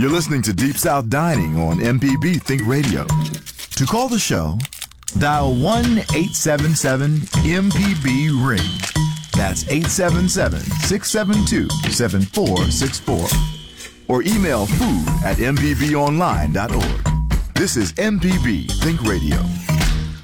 You're listening to Deep South Dining on MPB Think Radio. To call the show, dial 1-877-MPB-RING. That's 877-672-7464. Or email food@mpbonline.org. This is MPB Think Radio.